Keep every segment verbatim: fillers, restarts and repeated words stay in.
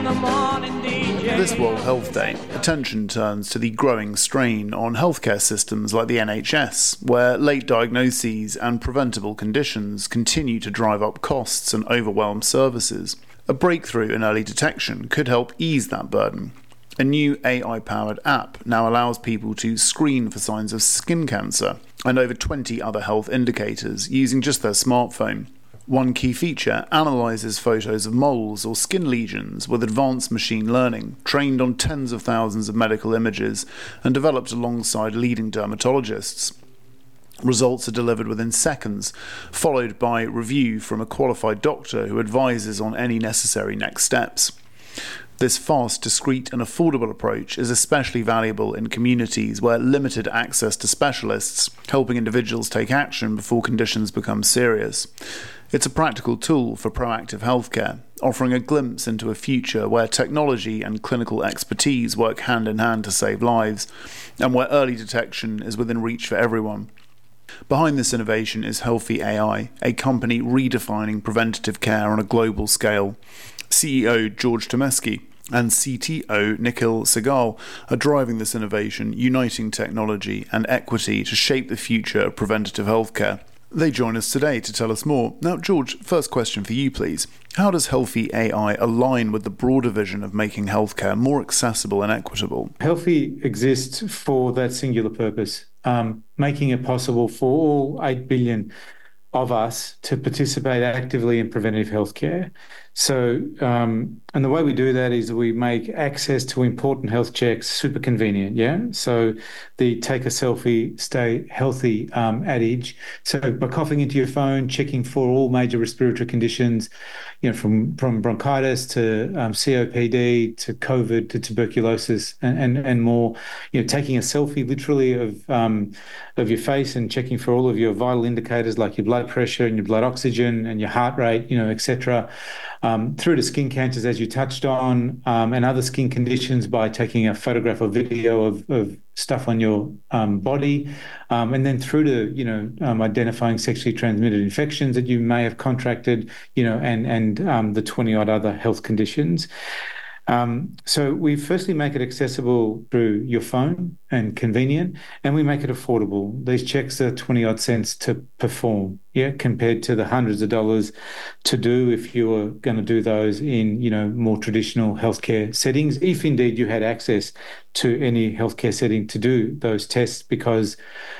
the morning D J. This World Health Day, attention turns to the growing strain on healthcare systems like the N H S, where late diagnoses and preventable conditions continue to drive up costs and overwhelm services. A breakthrough in early detection could help ease that burden. A new A I-powered app now allows people to screen for signs of skin cancer and over twenty other health indicators using just their smartphone. One key feature analyses photos of moles or skin lesions with advanced machine learning, trained on tens of thousands of medical images and developed alongside leading dermatologists. Results are delivered within seconds, followed by review from a qualified doctor who advises on any necessary next steps. This fast, discreet and affordable approach is especially valuable in communities where limited access to specialists, helping individuals take action before conditions become serious. It's a practical tool for proactive healthcare, offering a glimpse into a future where technology and clinical expertise work hand in hand to save lives, and where early detection is within reach for everyone. Behind this innovation is Healthy A I, a company redefining preventative care on a global scale. C E O George Tomesky and C T O Nikhil Sehgal are driving this innovation, uniting technology and equity to shape the future of preventative healthcare. They join us today to tell us more. Now, George, first question for you, please. How does Healthy A I align with the broader vision of making healthcare more accessible and equitable? Healthy exists for that singular purpose, um, making it possible for all eight billion of us to participate actively in preventative healthcare. So, um, and the way we do that is we make access to important health checks super convenient, yeah? So the take a selfie, stay healthy um, adage. So by coughing into your phone, checking for all major respiratory conditions, you know, from, from bronchitis to um, C O P D to COVID to tuberculosis and, and, and more, you know, taking a selfie literally of, um, of your face and checking for all of your vital indicators like your blood pressure and your blood oxygen and your heart rate, you know, et cetera. Um, through to skin cancers, as you touched on, um, and other skin conditions by taking a photograph or video of, of stuff on your um, body, um, and then through to, you know, um, identifying sexually transmitted infections that you may have contracted, you know, and, and um, the twenty odd other health conditions. Um, so we firstly make it accessible through your phone and convenient, and we make it affordable. These checks are twenty odd cents to perform, yeah, compared to the hundreds of dollars to do if you were going to do those in, you know, more traditional healthcare settings, if indeed you had access to any healthcare setting to do those tests, because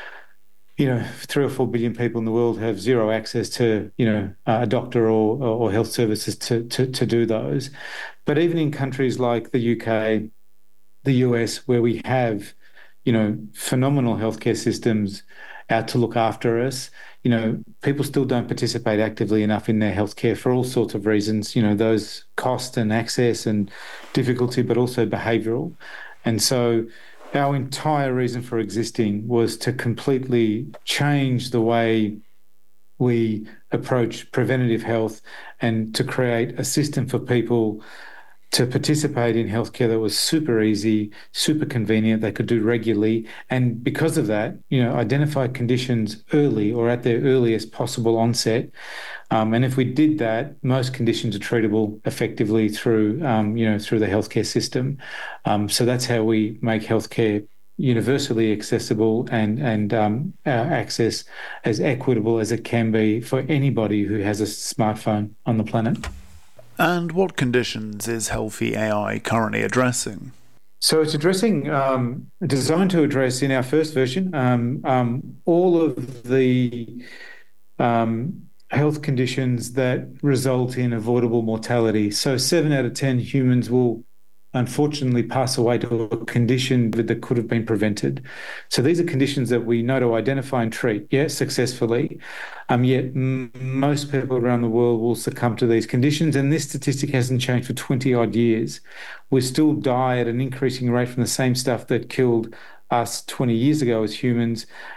you know, three or four billion people in the world have zero access to, you know, a doctor or or health services to to to do those. But even in countries like the U K, the U S, where we have, you know, phenomenal healthcare systems out to look after us, you know, people still don't participate actively enough in their healthcare for all sorts of reasons, you know, those cost and access and difficulty, but also behavioural. And so our entire reason for existing was to completely change the way we approach preventative health and to create a system for people to participate in healthcare that was super easy, super convenient, they could do regularly. And because of that, you know, identify conditions early or at their earliest possible onset. Um, and if we did that, most conditions are treatable effectively through, um, you know, through the healthcare system. Um, so that's how we make healthcare universally accessible and and um, uh, access as equitable as it can be for anybody who has a smartphone on the planet. And what conditions is Healthy A I currently addressing? So it's addressing, um, designed to address in our first version, um, um, all of the um, health conditions that result in avoidable mortality. So seven out of ten humans will unfortunately pass away to a condition that could have been prevented. So these are conditions that we know to identify and treat, yes, successfully. Um, yet m- most people around the world will succumb to these conditions, and this statistic hasn't changed for twenty odd years. We still die at an increasing rate from the same stuff that killed us twenty years ago as humans,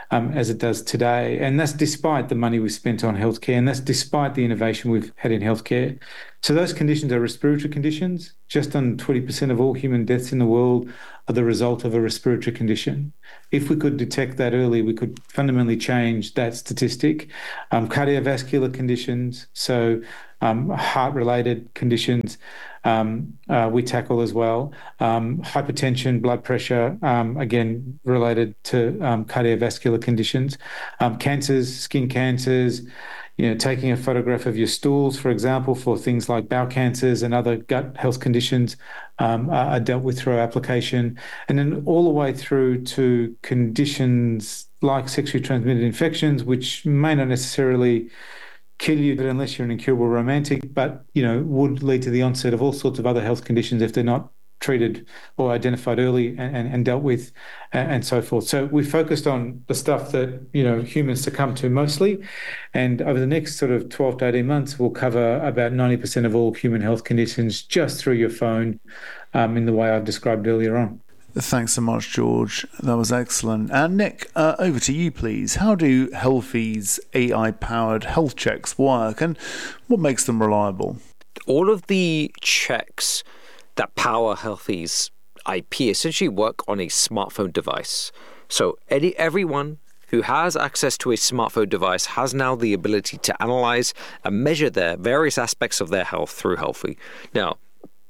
um, as it does today. And that's despite the money we've spent on healthcare, and that's despite the innovation we've had in healthcare. So those conditions are respiratory conditions. Just under twenty percent of all human deaths in the world are the result of a respiratory condition. If we could detect that early, we could fundamentally change that statistic. Um, cardiovascular conditions, so um, heart-related conditions, um, uh, we tackle as well. Um, hypertension, blood pressure, um, again, related to um, cardiovascular conditions. Um, cancers, skin cancers, you know, taking a photograph of your stools, for example, for things like bowel cancers and other gut health conditions um, are, are dealt with through our application. And then all the way through to conditions like sexually transmitted infections, which may not necessarily kill you, but unless you're an incurable romantic, but, you know, would lead to the onset of all sorts of other health conditions if they're not treated or identified early and, and, and dealt with and, and so forth. So we focused on the stuff that, you know, humans succumb to mostly. And over the next sort of twelve to eighteen months, we'll cover about ninety percent of all human health conditions just through your phone um, in the way I've described earlier on. Thanks so much, George. That was excellent. And Nick, uh, over to you, please. How do Healthy's A I-powered health checks work, and what makes them reliable? All of the checks that power Healthy's I P essentially work on a smartphone device. So any, everyone who has access to a smartphone device has now the ability to analyze and measure their various aspects of their health through Healthy. Now,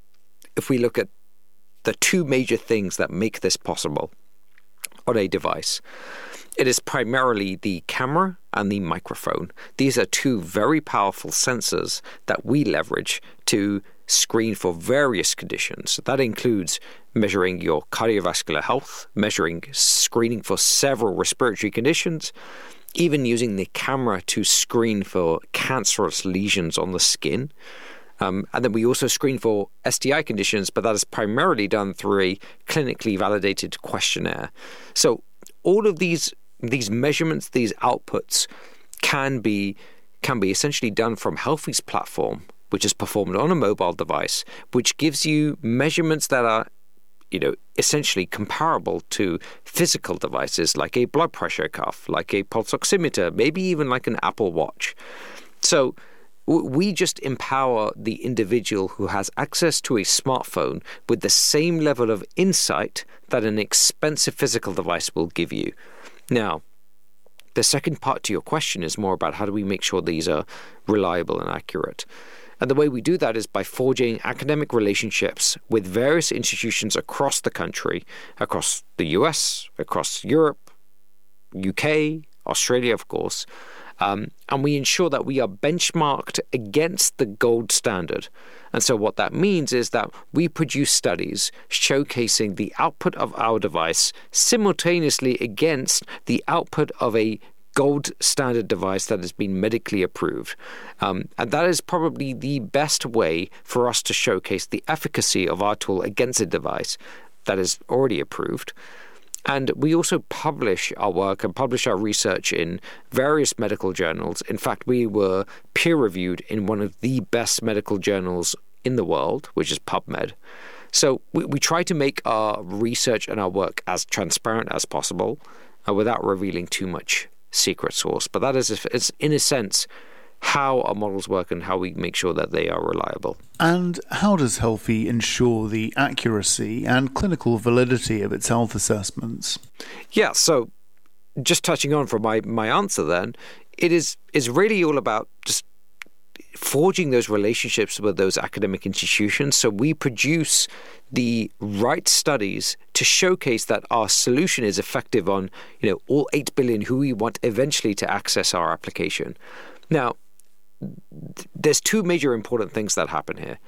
if we look at the two major things that make this possible on a device, it is primarily the camera and the microphone. These are two very powerful sensors that we leverage to screen for various conditions. That includes measuring your cardiovascular health, measuring screening for several respiratory conditions, even using the camera to screen for cancerous lesions on the skin. Um, and then we also screen for S T I conditions, but that is primarily done through a clinically validated questionnaire. So all of these these measurements, these outputs can be can be essentially done from Healthy's platform, which is performed on a mobile device, which gives you measurements that are, you know, essentially comparable to physical devices like a blood pressure cuff, like a pulse oximeter, maybe even like an Apple Watch. So we just empower the individual who has access to a smartphone with the same level of insight that an expensive physical device will give you. Now, the second part to your question is more about how do we make sure these are reliable and accurate. And the way we do that is by forging academic relationships with various institutions across the country, across the U S, across Europe, U K, Australia, of course. Um, and we ensure that we are benchmarked against the gold standard. And so what that means is that we produce studies showcasing the output of our device simultaneously against the output of a gold standard device that has been medically approved. Um, and that is probably the best way for us to showcase the efficacy of our tool against a device that is already approved. And we also publish our work and publish our research in various medical journals. In fact, we were peer-reviewed in one of the best medical journals in the world, which is PubMed. So we, we try to make our research and our work as transparent as possible uh, without revealing too much secret sauce. But that is, it's in a sense, how our models work and how we make sure that they are reliable. And how does Healthy ensure the accuracy and clinical validity of its health assessments? Yeah, so just touching on from my, my answer then, it is is really all about just forging those relationships with those academic institutions. So we produce the right studies to showcase that our solution is effective on, you know, all eight billion who we want eventually to access our application. Now, there's two major important things that happen here.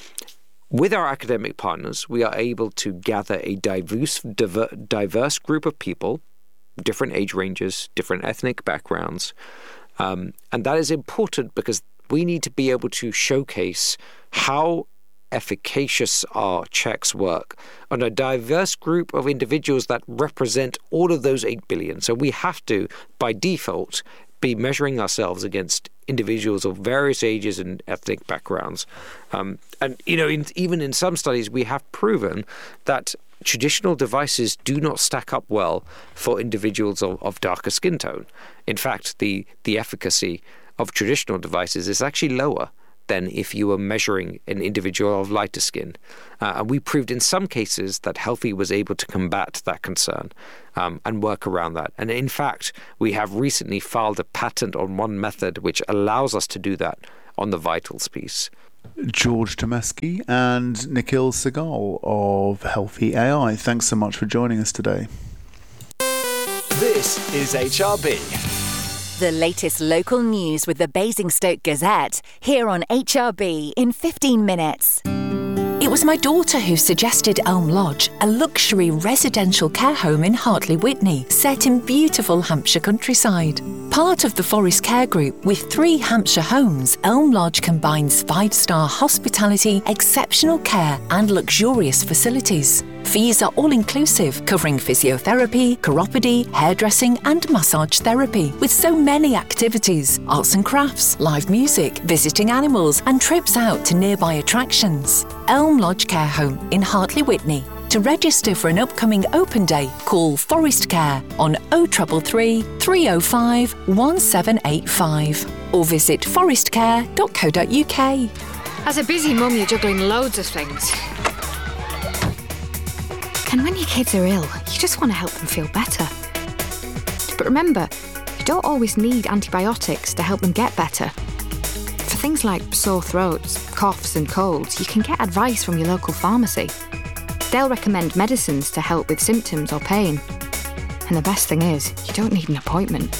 With our academic partners, we are able to gather a diverse, diverse group of people, different age ranges, different ethnic backgrounds. Um, and that is important because we need to be able to showcase how efficacious our checks work on a diverse group of individuals that represent all of those eight billion. So we have to, by default, be measuring ourselves against individuals of various ages and ethnic backgrounds. Um, and, you know, in, even in some studies, we have proven that traditional devices do not stack up well for individuals of, of darker skin tone. In fact, the, the efficacy of traditional devices is actually lower than if you were measuring an individual of lighter skin. Uh, and we proved in some cases that Healthy was able to combat that concern um, and work around that. And in fact, we have recently filed a patent on one method which allows us to do that on the vitals piece. George Tomeski and Nikhil Sehgal of Healthy A I, thanks so much for joining us today. This is H R B. The latest local news with the Basingstoke Gazette, here on H R B in fifteen minutes. It was my daughter who suggested Elm Lodge, a luxury residential care home in Hartley Witney, set in beautiful Hampshire countryside. Part of the Forest Care Group with three Hampshire homes, Elm Lodge combines five-star hospitality, exceptional care and luxurious facilities. Fees are all-inclusive, covering physiotherapy, chiropody, hairdressing and massage therapy, with so many activities, arts and crafts, live music, visiting animals and trips out to nearby attractions. Elm Lodge Care Home in Hartley Witney. To register for an upcoming open day, call Forest Care on oh three three, three oh five, one seven eight five or visit forest care dot co dot uk. As a busy mum, you're juggling loads of things. And when your kids are ill, you just want to help them feel better. But remember, you don't always need antibiotics to help them get better. For things like sore throats, coughs and colds, you can get advice from your local pharmacy. They'll recommend medicines to help with symptoms or pain. And the best thing is, you don't need an appointment.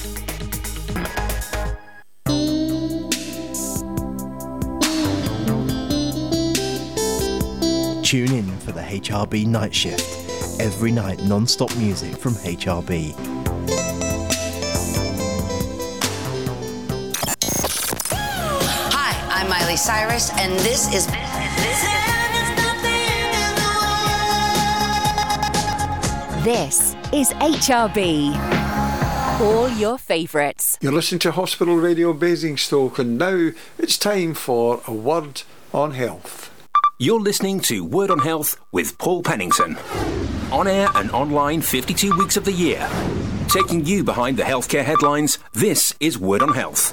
Tune in for the H R B Night Shift. Every night, non-stop music from H R B. Hi, I'm Miley Cyrus, and this is... This is H R B. All your favourites. You're listening to Hospital Radio Basingstoke, and now it's time for A Word on Health. You're listening to Word on Health with Paul Pennington. On air and online fifty-two weeks of the year. Taking you behind the healthcare headlines, this is Word on Health.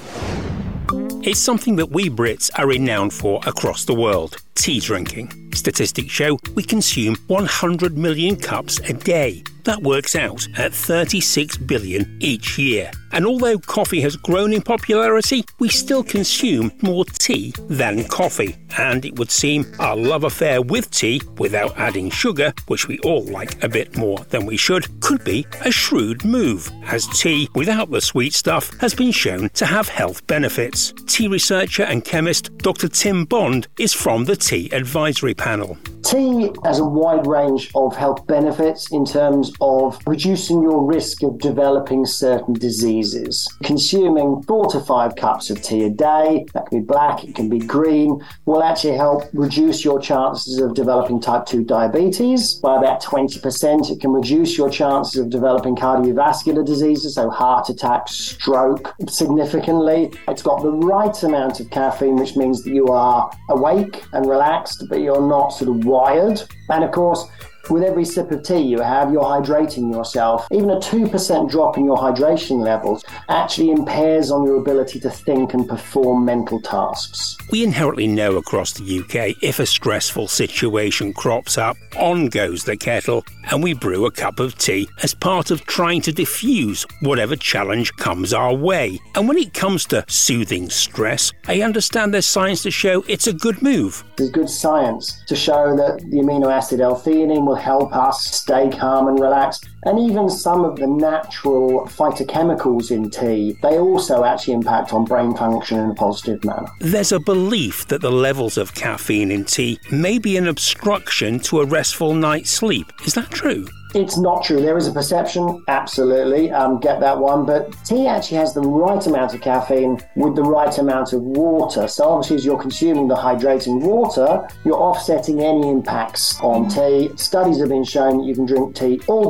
It's something that we Brits are renowned for across the world, tea drinking. Statistics show we consume one hundred million cups a day. That works out at thirty-six billion each year. And although coffee has grown in popularity, we still consume more tea than coffee. And it would seem our love affair with tea, without adding sugar, which we all like a bit more than we should, could be a shrewd move, as tea without the sweet stuff has been shown to have health benefits. Tea researcher and chemist Doctor Tim Bond is from the Tea Advisory Panel. Tea has a wide range of health benefits in terms of reducing your risk of developing certain diseases. Consuming four to five cups of tea a day, that can be black, it can be green, will actually help reduce your chances of developing type two diabetes by about twenty percent. It can reduce your chances of developing cardiovascular diseases, so heart attack, stroke, significantly. It's got the right amount of caffeine, which means that you are awake and relaxed, but you're not sort of wired. And of course, with every sip of tea you have, you're hydrating yourself. Even a two percent drop in your hydration levels actually impairs on your ability to think and perform mental tasks. We inherently know across the U K if a stressful situation crops up, on goes the kettle and we brew a cup of tea as part of trying to diffuse whatever challenge comes our way. And when it comes to soothing stress, I understand there's science to show it's a good move. There's good science to show that the amino acid L-theanine will help us stay calm and relaxed. And even some of the natural phytochemicals in tea, they also actually impact on brain function in a positive manner. There's a belief that the levels of caffeine in tea may be an obstruction to a restful night's sleep. Is that true? It's not true. There is a perception, absolutely, um, get that one, but tea actually has the right amount of caffeine with the right amount of water. So obviously as you're consuming the hydrating water, you're offsetting any impacts on tea. Studies have been shown that you can drink tea all day long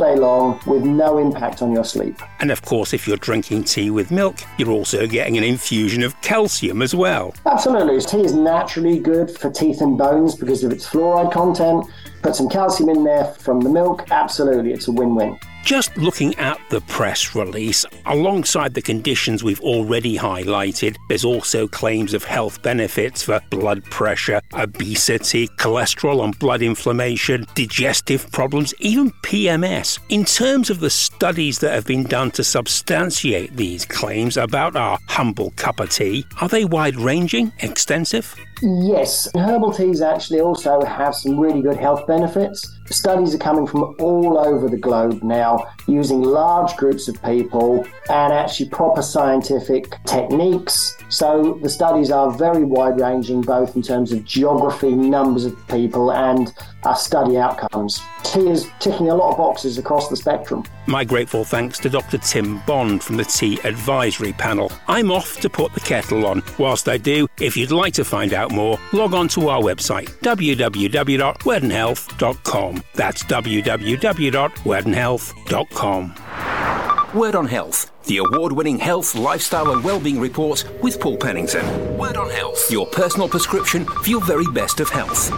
long with no impact on your sleep. And of course, if you're drinking tea with milk, you're also getting an infusion of calcium as well. Absolutely. Tea is naturally good for teeth and bones because of its fluoride content. Put some calcium in there from the milk, absolutely, it's a win-win. Just looking at the press release, alongside the conditions we've already highlighted, there's also claims of health benefits for blood pressure, obesity, cholesterol and blood inflammation, digestive problems, even P M S. In terms of the studies that have been done to substantiate these claims about our humble cup of tea, are they wide-ranging, extensive? Yes, herbal teas actually also have some really good health benefits. Studies are coming from all over the globe now, using large groups of people and actually proper scientific techniques. So the studies are very wide-ranging, both in terms of geography, numbers of people, and uh, study outcomes. Tea is ticking a lot of boxes across the spectrum. My grateful thanks to Doctor Tim Bond from the Tea Advisory Panel. I'm off to put the kettle on. Whilst I do, if you'd like to find out more, log on to our website, w w w dot werden health dot com. That's w w w dot werden health dot com. Word on Health, the award-winning health, lifestyle and wellbeing report with Paul Pennington. Word on Health, your personal prescription for your very best of health.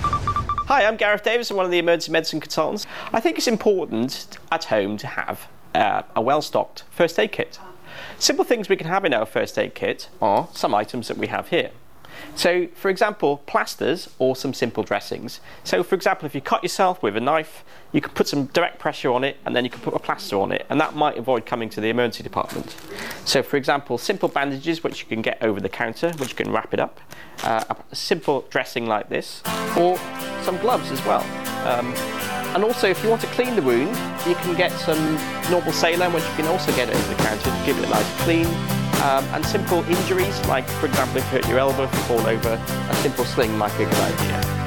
Hi, I'm Gareth Davis. I'm one of the emergency medicine consultants. I think it's important at home to have uh, a well-stocked first aid kit. Simple things we can have in our first aid kit are some items that we have here. So, for example, plasters or some simple dressings. So, for example, if you cut yourself with a knife, you could put some direct pressure on it and then you can put a plaster on it, and that might avoid coming to the emergency department. So, for example, simple bandages which you can get over the counter, which you can wrap it up, uh, a simple dressing like this, or some gloves as well. Um, and also, if you want to clean the wound, you can get some normal saline, which you can also get over the counter to give it a nice clean. Um, and simple injuries, like for example if you hurt your elbow, if you fall over, a simple sling might be a good idea.